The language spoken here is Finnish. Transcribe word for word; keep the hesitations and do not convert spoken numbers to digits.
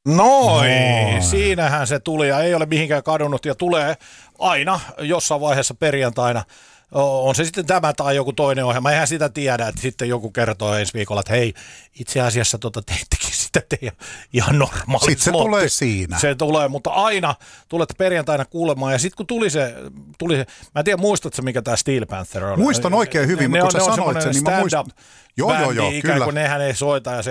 Noin, Noin, siinähän se tuli ja ei ole mihinkään kadonnut ja tulee aina jossain vaiheessa perjantaina. On se sitten tämä tai joku toinen ohjelma. Eihän sitä tiedä, että sitten joku kertoo ensi viikolla, että hei, itse asiassa tota teittekin sitä teidän ihan normaali. Sitten se slotti. tulee siinä. Se tulee, mutta aina tulet perjantaina kuulemaan. Ja sitten kun tuli se, tuli se, mä en tiedä muistatko mikä tämä Steel Panther on. Muistan oikein hyvin, ne mutta kun on, sä ne sanoit sen, niin mä muistan. Joo, joo, joo, ikään kyllä. kuin nehän ei soita ja se